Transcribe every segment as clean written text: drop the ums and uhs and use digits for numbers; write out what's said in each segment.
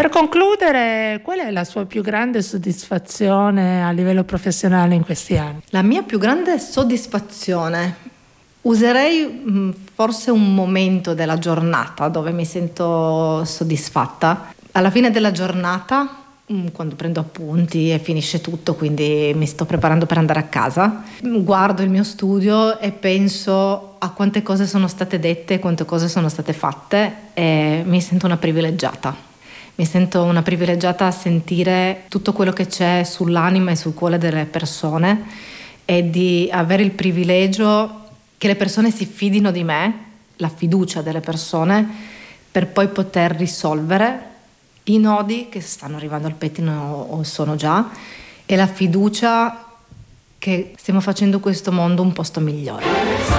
Per concludere, qual è la sua più grande soddisfazione a livello professionale in questi anni? La mia più grande soddisfazione, userei forse un momento della giornata dove mi sento soddisfatta. Alla fine della giornata, quando prendo appunti e finisce tutto, quindi mi sto preparando per andare a casa, guardo il mio studio e penso a quante cose sono state dette, quante cose sono state fatte, e mi sento una privilegiata. Mi sento una privilegiata a sentire tutto quello che c'è sull'anima e sul cuore delle persone e di avere il privilegio che le persone si fidino di me, la fiducia delle persone, per poi poter risolvere i nodi che stanno arrivando al pettine o sono già, e la fiducia che stiamo facendo questo mondo un posto migliore.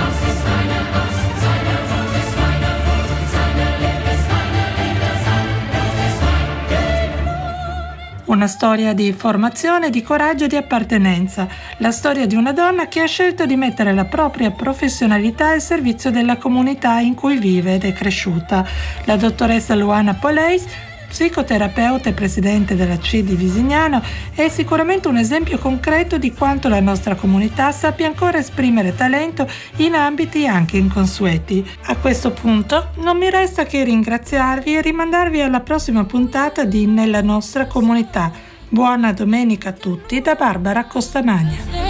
Una storia di formazione, di coraggio e di appartenenza. La storia di una donna che ha scelto di mettere la propria professionalità al servizio della comunità in cui vive ed è cresciuta. La dottoressa Luana Poleis, psicoterapeuta e presidente della CID di Visignano, è sicuramente un esempio concreto di quanto la nostra comunità sappia ancora esprimere talento in ambiti anche inconsueti. A questo punto non mi resta che ringraziarvi e rimandarvi alla prossima puntata di Nella nostra comunità. Buona domenica a tutti da Barbara Costamagna.